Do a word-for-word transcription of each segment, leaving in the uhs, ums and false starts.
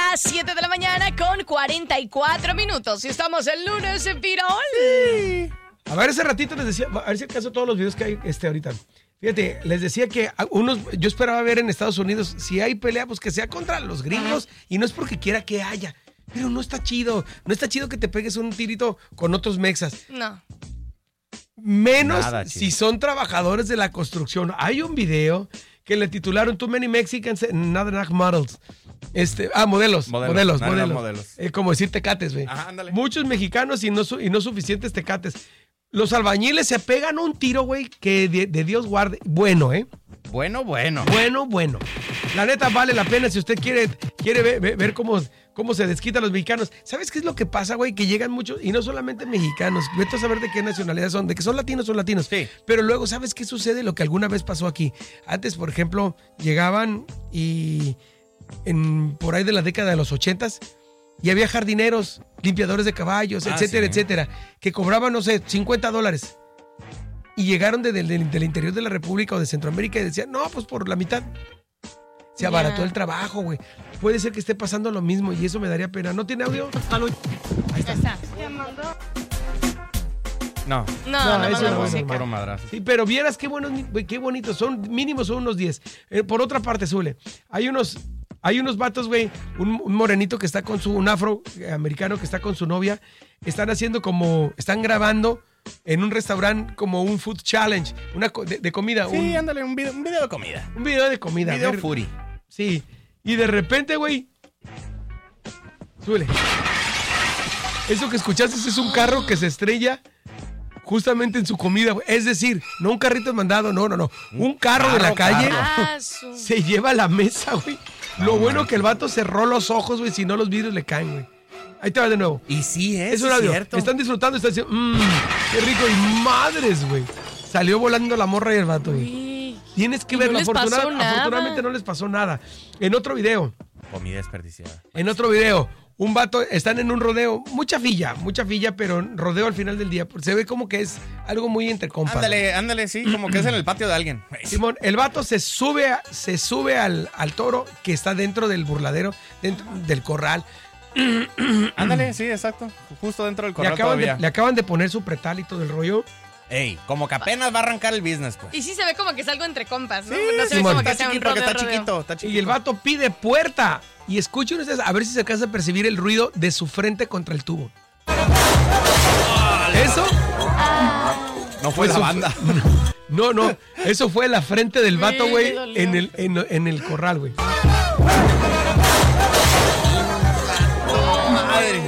las siete de la mañana con cuarenta y cuatro minutos. Y estamos el lunes en Pirol. Sí. A ver, ese ratito les decía, a ver si acaso todos los videos que hay este ahorita. Fíjate, les decía que unos, yo esperaba ver en Estados Unidos, si hay pelea, pues que sea contra los gringos. Y no es porque quiera que haya, pero no está chido. No está chido que te pegues un tirito con otros mexas. No. Menos Nada, si son trabajadores de la construcción. Hay un video que le titularon Too Many Mexicans and Not Enough Models. Este, ah, modelos, modelos, modelos. modelos. modelos. Eh, como decir tecates, güey. Ajá, ándale. Muchos mexicanos y no, su, y no suficientes tecates. Los albañiles se pegan un tiro, güey, que de, de Dios guarde. Bueno, ¿eh? Bueno, bueno. Bueno, bueno. La neta vale la pena si usted quiere, quiere ver, ver, ver cómo, cómo se desquitan los mexicanos. ¿Sabes qué es lo que pasa, güey? Que llegan muchos, y no solamente mexicanos. Vete a saber de qué nacionalidad son. De que son latinos, son latinos. Sí. Pero luego, ¿sabes qué sucede? Lo que alguna vez pasó aquí. Antes, por ejemplo, llegaban y en, por ahí de la década de los ochentas, y había jardineros, limpiadores de caballos, ah, etcétera, sí. etcétera, que cobraban, no sé, cincuenta dólares. Y llegaron de, de, de, del interior de la República o de Centroamérica y decían, no, pues por la mitad. Se abarató Yeah. el trabajo, güey. Puede ser que esté pasando lo mismo y eso me daría pena. ¿No tiene audio? Ahí está. Ya está. No. No, No, no, eso manda no, música. Puro madrazo. Sí, pero vieras qué buenos, güey, qué bonitos. Son mínimos, son unos diez. Eh, por otra parte, Zule, hay unos, hay unos vatos, güey, un, un morenito que está con su, un afroamericano que está con su novia. Están haciendo como, están grabando en un restaurante como un food challenge, una co- de, de comida. Sí, un, ándale, un video, un video de comida. un video de comida. Video a ver. Fury. Sí, y de repente, güey, Zule, eso que escuchaste es un carro que se estrella justamente en su comida, güey. Es decir, no un carrito mandado, no, no, no. Un carro, carro, de la calle carro. Ah, su- se lleva a la mesa, güey. No, Lo bueno man. que el vato cerró los ojos, güey, si no los vidrios le caen, güey. Ahí te va de nuevo. Y sí, es, Es un audio. cierto. Están disfrutando, están diciendo, mmm, qué rico. Y madres, güey. Salió volando la morra y el vato, güey. Uy. Tienes que Y no verlo. les Afortuna- pasó nada. Afortunadamente no les pasó nada. En otro video, Comida desperdiciada. en otro video, un vato, están en un rodeo, mucha filla, mucha filla, pero rodeo al final del día. Se ve como que es algo muy entre compas. Ándale, ándale, sí, como que es en el patio de alguien. Simón, el vato se sube, a- se sube al, al toro que está dentro del burladero, dentro del corral. Ándale, sí, exacto. Justo dentro del Le corral acaban, todavía. de, le acaban de poner su pretal y todo el rollo. Ey, como que apenas va a arrancar el business, pues. Y sí se ve como que es algo entre compas, ¿no? Sí, no se ve Simón. como que está sea un chiquito, porque rodeo, está rodeo. chiquito, está chiquito. Y el vato pide puerta. Y escuchen ustedes, a ver si se alcanza a percibir el ruido de su frente contra el tubo. Eso No fue la su- banda. No, no. Eso fue la frente del vato, Sí, güey, me dolió. en el, en, en el corral, güey. Madre.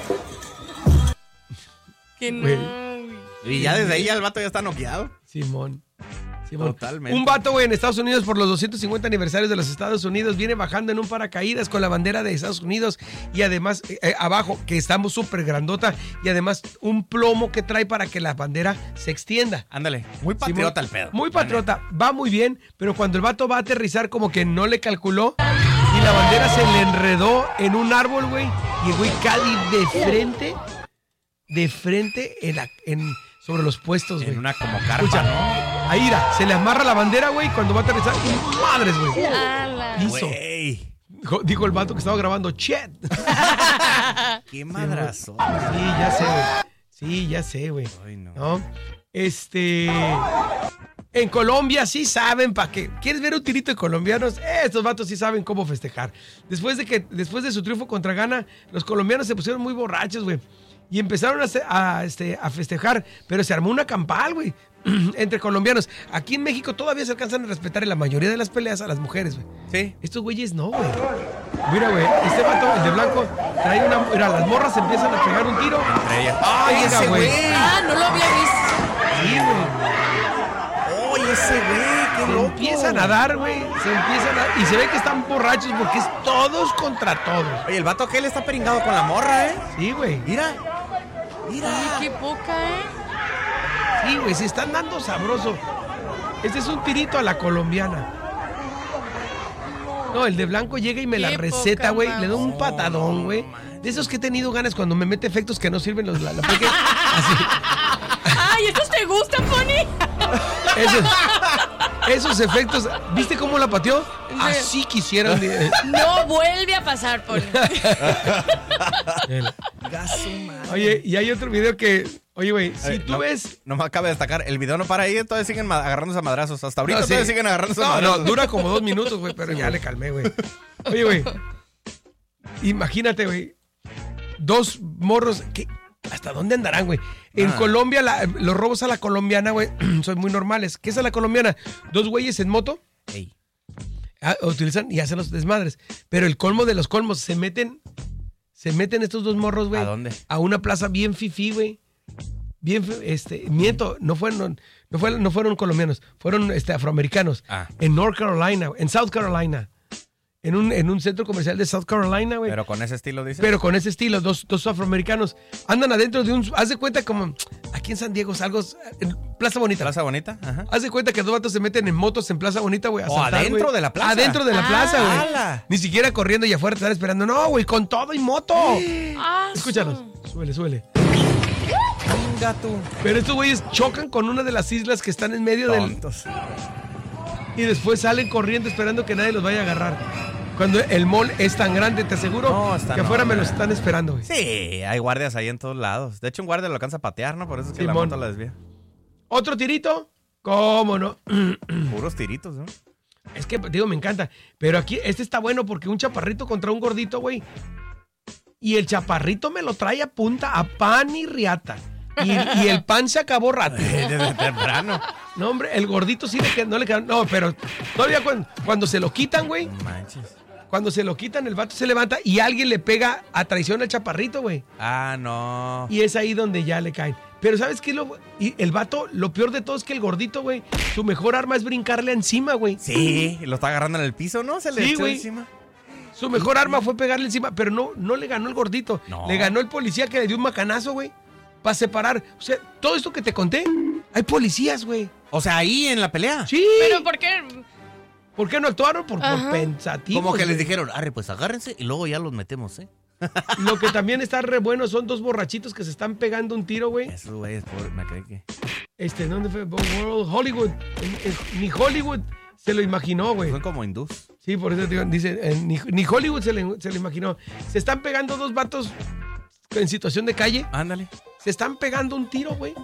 Que no. Güey. güey. Y ya desde ahí ya el vato ya está noqueado. Simón. Simón. Totalmente. Un vato, güey, en Estados Unidos por los doscientos cincuenta aniversarios de los Estados Unidos viene bajando en un paracaídas con la bandera de Estados Unidos y además eh, eh, abajo, que estamos súper grandota, y además un plomo que trae para que la bandera se extienda. Ándale, muy patriota el pedo. Muy patriota, va muy bien, pero cuando el vato va a aterrizar como que no le calculó y la bandera se le enredó en un árbol, güey, y el güey cae de frente, de frente en la, en, sobre los puestos, güey. En una como carpa, Escucha, ¿no? ahí mira, se le amarra la bandera, güey, cuando va a aterrizar, y madres, güey. Ala. Hizo. Güey, Dijo, dijo el vato que estaba grabando, chet. qué madrazo. Sí, ya sé, güey. Sí, ya sé, güey. Ay, no. ¿No? Este. En Colombia sí saben para qué. ¿Quieres ver un tirito de colombianos? Estos vatos sí saben cómo festejar. Después de que, después de su triunfo contra Ghana, los colombianos se pusieron muy borrachos, güey. Y empezaron a, ce- a, este, a festejar, pero se armó una campal, güey, entre colombianos. Aquí en México todavía se alcanzan a respetar en la mayoría de las peleas a las mujeres, güey. Sí. Estos güeyes no, güey. Mira, güey, este vato, el de blanco, trae una... Mira, las morras empiezan a pegar un tiro. Entre ellas. ¡Ay, Venga, ese güey. güey! Ah, no lo había visto. Sí, güey. ¡Ay, ese güey! ¡Qué Se loco! empiezan a dar, güey. Se empiezan a... Y se ve que están borrachos porque es todos contra todos. Oye, el vato aquel está peringado con la morra, ¿eh? Sí, güey. Mira. Mira. Ay, qué poca, ¿eh? Sí, güey, se están dando sabroso. Este es un tirito a la colombiana. No, el de blanco llega y me la Qué receta, poca güey. madre. Le da un patadón, güey. De esos que he tenido ganas cuando me mete efectos que no sirven los... La, la peque- así. Ay, ¿estos te gustan, Pony? Esos, esos efectos. ¿Viste cómo la pateó? Así quisieran. de- No vuelve a a pasar, Poli. Oye, y hay otro video que... Oye, güey, si Eh, tú no, ves... No me acaba de destacar. El video no para ahí. Todavía siguen ma- agarrándose a madrazos. Hasta ahorita No, sí. todavía siguen agarrándose a No, madrazos. no, dura como dos minutos, güey, pero ya le calmé, güey. Oye, güey, imagínate, güey, dos morros que... ¿Hasta dónde andarán, güey? En Ah. Colombia, la- los robos a la colombiana, güey, son muy normales. ¿Qué es a la colombiana? Dos güeyes en moto Ey. ah, utilizan y hacen los desmadres. Pero el colmo de los colmos, se meten, se meten estos dos morros, güey. ¿A dónde? A una plaza bien fifí, güey. Bien, fi- este, miento, no fueron, no fueron, no fueron colombianos, fueron este, afroamericanos. Ah. En North Carolina, en South Carolina. En un, en un centro comercial de South Carolina, güey. Pero con ese estilo, dices. Pero con ese estilo, dos, dos afroamericanos andan adentro de un... Haz de cuenta como... Aquí en San Diego, algo... En Plaza Bonita. Plaza Bonita. Ajá. Haz de cuenta que dos vatos se meten en motos en Plaza Bonita, güey. a Oh, asaltar, adentro güey. de la plaza. Adentro de la Ah, plaza, güey. ¡Hala! Ni siquiera corriendo y afuera te están esperando. No, güey, con todo y moto. Ah, Escúchalos. Súbele, súbele. Venga tú. Pero estos güeyes chocan con una de las islas que están en medio del... Tontos. Y después salen corriendo esperando que nadie los vaya a agarrar. Cuando el mall es tan grande, te aseguro No, está que afuera no, me no. los están esperando, güey. Sí, hay guardias ahí en todos lados. De hecho, un guardia lo alcanza a patear, ¿no? Por eso es que la Simón. moto la desvía. ¿Otro tirito? ¿Cómo no? Puros tiritos, ¿no? Es que, digo, me encanta. Pero aquí, este está bueno porque un chaparrito contra un gordito, güey. Y el chaparrito me lo trae a punta a pan y riata. Y, y el pan se acabó rápido. Desde temprano. No, hombre, el gordito sí le queda, no le queda. No, pero todavía cuando, cuando se lo quitan, güey. No manches. Cuando se lo quitan, el vato se levanta y alguien le pega a traición al chaparrito, güey. Ah, no. Y es ahí donde ya le caen. Pero ¿sabes qué? Lo, y el vato, lo peor de todo es que el gordito, güey, su mejor arma es brincarle encima, güey. Sí, lo está agarrando en el piso, ¿no? Se le Sí, echó güey. encima. Su mejor arma fue pegarle encima, pero no, no le ganó el gordito. No. Le ganó el policía que le dio un macanazo, güey. Para separar. O sea, todo esto que te conté, hay policías, güey. O sea, ahí en la pelea. Sí. Pero ¿por qué? ¿Por qué no actuaron? Por, por Ajá. pensativos. Como que les güey. dijeron, arre, pues agárrense y luego ya los metemos, ¿eh? Lo que también está re bueno son dos borrachitos que se están pegando un tiro, güey. Esos güeyes, pobre, me creí que. Este, ¿dónde fue? World, Hollywood. En- en- ni Hollywood se lo imaginó, güey. Son como hindús. Sí, por eso te digo, dice, eh, ni, ni Hollywood se le, se le imaginó. Se están pegando dos vatos en situación de calle. Ándale. Se están pegando un tiro, güey.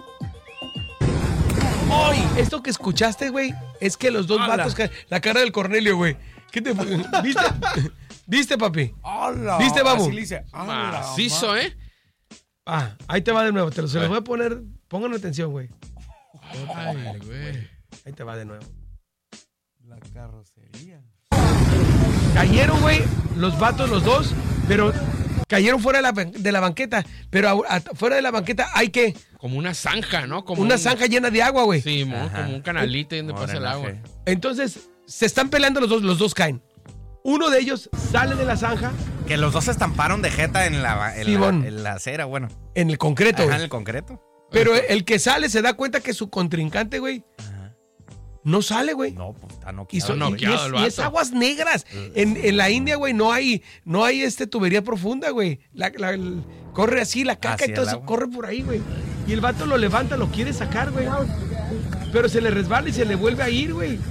¡Ay! Esto que escuchaste, güey, es que los dos ¡Hala! vatos... ca- La cara del Cornelio, güey. ¿Qué te... ¿Viste? ¿Viste, papi? ¿Viste, babu? Macizo, ¿eh? Ah, ahí te va de nuevo. Te lo, se los voy a poner... Pongan atención, güey. Ay, güey. Ahí te va de nuevo. La carrocería. Cayeron, güey, los vatos, los dos, pero cayeron fuera de la, ban- de la banqueta. Pero a- a- fuera de la banqueta hay que... Como una zanja, ¿no? Como Una un- zanja llena de agua, güey. Sí, mo- Ajá. como un canalito ahí donde pasa el agua. Drenaje. Entonces, se están peleando los dos, los dos caen. Uno de ellos sale de la zanja Que los dos se estamparon de jeta en la, en Simón. la, en la acera, bueno. en el concreto, Ajá, güey. en el concreto. Pero el que sale se da cuenta que su contrincante, güey, Ajá. no sale, güey. No, pues está Y, noqueado. son- y- y noqueado es, el y es vato. aguas negras. En, en la India, güey, no hay, no hay este tubería profunda, güey. La- la- el- corre así, la caca Así y todo el eso agua. corre por ahí, güey. Y el vato lo levanta, lo quiere sacar, güey. Pero se le resbala y se le vuelve a ir, güey.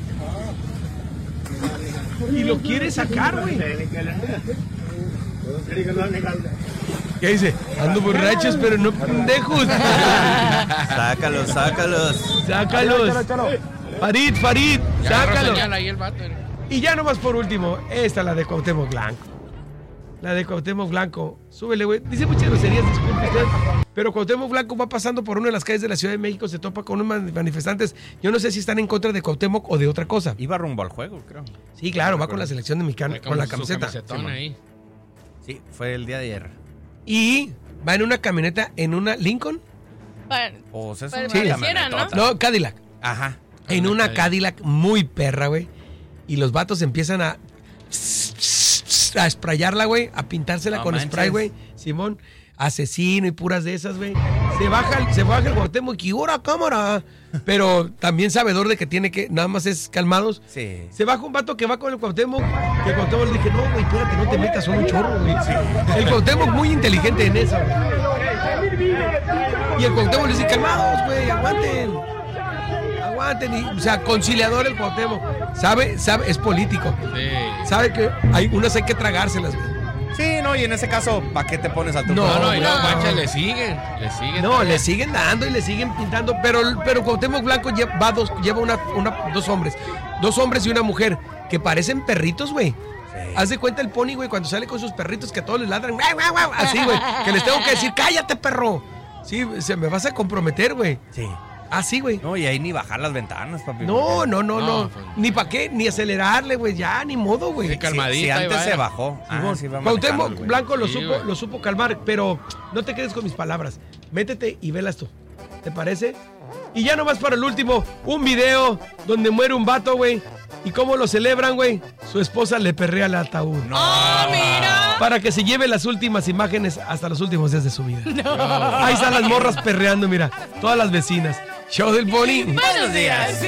Y lo quiere sacar, güey. ¿Qué dice? Ando borrachos, pero no pendejos. Sácalos, sácalos. Sácalos. Farid, Farid, Ya agarró sácalos. señal ahí el vato. ¿eh? Y ya nomás por último, esta la de Cuauhtémoc Blanco. La de Cuauhtémoc Blanco. Súbele, güey. Dice muchas groserías, disculpe usted. Pero Cuauhtémoc Blanco va pasando por una de las calles de la Ciudad de México, se topa con unos manifestantes. Yo no sé si están en contra de Cuauhtémoc o de otra cosa. Iba rumbo al juego, creo. Sí, claro, va con la selección de mexicana, Ahí con la su camiseta. camisetón ahí. Sí, fue el día de ayer. Y va en una camioneta, en una Lincoln. Para- Pues eso Pero es una pareciera, ¿no? camionetota. No, Cadillac. Ajá. En Ah, una Cadillac. Cadillac muy perra, güey. Y los vatos empiezan a... A sprayarla, güey. A pintársela No con manches. spray, güey. Simón. Asesino y puras de esas, güey. Se baja, el- se baja el Cuauhtémoc y ¡hora, cámara! Pero también sabedor de que tiene que... Nada más es calmados. Sí. Se baja un vato que va con el Cuauhtémoc. Que el Cuauhtémoc le dije, no, güey, espérate, no te metas, son un chorro, güey. El Cuauhtémoc muy inteligente en eso, güey. Y el Cuauhtémoc le dice, calmados, güey, aguanten. Aguanten. Y, o sea, conciliador el Cuauhtémoc. Sabe, sabe, es político. Sí. Sabe que hay unas hay que tragárselas, güey. Sí, no, y en ese caso, ¿para qué te pones al truco? No, no, y no. los guachas le siguen, le siguen. No, todavía. le siguen dando y le siguen pintando, pero, pero Cuauhtémoc Blanco lleva, va dos, lleva una, una, dos hombres, dos hombres y una mujer que parecen perritos, güey. Sí. Haz de cuenta el Pony, güey, cuando sale con sus perritos que a todos les ladran, ¡guau, guau, guau! Así, güey, que les tengo que decir, ¡cállate, perro! Sí, se me vas a comprometer, güey. Sí. Así, güey. No, y ahí ni bajar las ventanas, papi. No, no, no, no. No, pues, Ni para qué, ni acelerarle, güey, ya, ni modo, güey. Sí, calmadita. Si, si ahí antes va, se eh. bajó. Ah, Simón. sí va Cuauhtémoc manejando, güey. Blanco lo, Sí, supo, güey. lo supo calmar, pero no te quedes con mis palabras. Métete y velas tú. ¿Te parece? Y ya nomás para el último, un video donde muere un vato, güey. ¿Y cómo lo celebran, güey? Su esposa le perrea el ataúd. No. ¡Oh, mira! Para que se lleve las últimas imágenes hasta los últimos días de su vida. Ahí están las morras perreando, mira. Todas las vecinas. Show del Pony. Buenos días.